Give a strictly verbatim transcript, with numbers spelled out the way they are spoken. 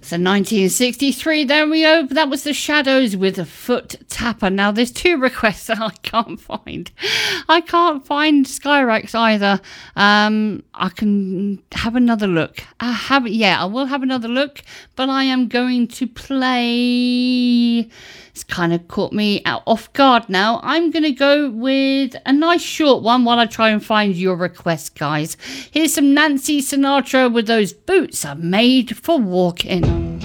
So nineteen sixty-three, there we go. That was The Shadows with a Foot Tapper. Now, there's two requests that I can't find. I can't find Skyrax either. Um, I can have another look. I have, yeah, I will have another look, but I am going to play... It's kind of caught me out off guard now. I'm going to go with a nice short one while I try and find your request, guys. Here's some Nancy Sinatra with Those Boots Are Made for Walking.